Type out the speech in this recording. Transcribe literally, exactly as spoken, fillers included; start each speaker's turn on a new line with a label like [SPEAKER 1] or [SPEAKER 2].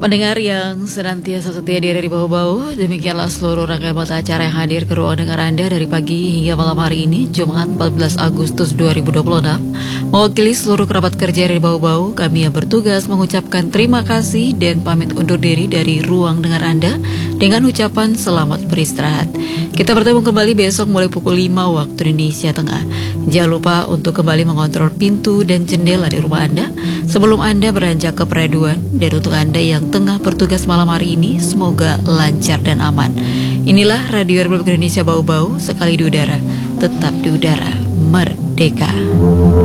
[SPEAKER 1] Pendengar yang senantiasa setia di dari bau-bau, demikianlah seluruh rangkaian mata acara yang hadir ke ruang dengar Anda dari pagi hingga malam hari ini, Jumat empat belas Agustus dua ribu dua puluh enam. Mewakili seluruh kerabat kerja dari bau-bau, kami yang bertugas mengucapkan terima kasih dan pamit undur diri dari ruang dengar Anda dengan ucapan selamat beristirahat. Kita bertemu kembali besok mulai pukul lima waktu Indonesia Tengah. Jangan lupa untuk kembali mengontrol pintu dan jendela di rumah Anda sebelum Anda beranjak ke peraduan. Dan untuk Anda yang tengah bertugas malam hari ini, semoga lancar dan aman. Inilah Radio Republik Indonesia Bau-Bau, sekali di udara, tetap di udara, merdeka.